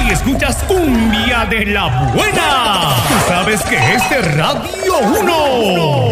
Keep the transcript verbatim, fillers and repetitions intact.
Si escuchas cumbia de la buena, tú sabes que es de Radio uno.